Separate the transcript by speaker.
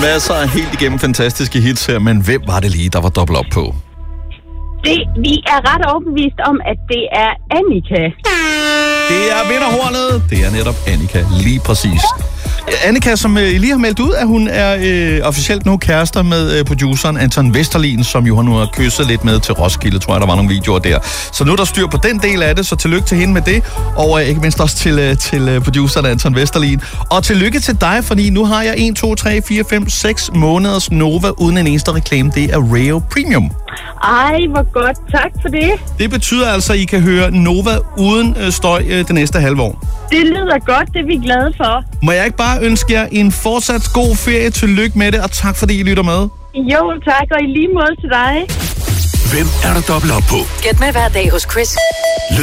Speaker 1: Masser af helt igennem fantastiske hits her, men hvem var det lige, der var dobbelt op på?
Speaker 2: Vi er ret overbevist om, at det er Annika.
Speaker 1: Det er vinderhornet. Det er netop Annika, lige præcis. Annika, som lige har meldt ud, at hun er officielt nu kærester med produceren Anton Vesterlin, som jo nu har kysset lidt med til Roskilde, tror jeg, der var nogle videoer der. Så nu er der styr på den del af det, så tillykke til hende med det, og ikke mindst også til produceren Anton Vesterlin. Og tillykke til dig, fordi nu har jeg 1, 2, 3, 4, 5, 6 måneders Nova uden en eneste reklame. Det er Rayo Premium.
Speaker 2: Ej, hvor godt. Tak for det.
Speaker 1: Det betyder altså, at I kan høre Nova uden støj det næste halve år.
Speaker 2: Det lyder godt, det er vi glade for.
Speaker 1: Må jeg ikke bare ønske jer en fortsat god ferie? Tillykke med det, og tak fordi I lytter med.
Speaker 2: Jo, tak, og i lige måde til dig.
Speaker 3: Hvem er der dobbelt op på?
Speaker 4: Gæt med hver dag hos Chris.